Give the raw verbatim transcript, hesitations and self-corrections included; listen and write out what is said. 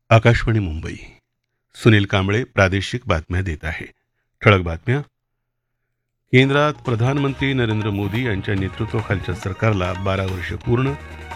आकाशवाणी मुंबई. सुनील कांबळे प्रादेशिक बातम्या देत आहे. ठळक बातम्या. केंद्रात प्रधानमंत्री नरेंद्र मोदी यांच्या नेतृत्वाखालच्या सरकारला बारा वर्ष पूर्ण.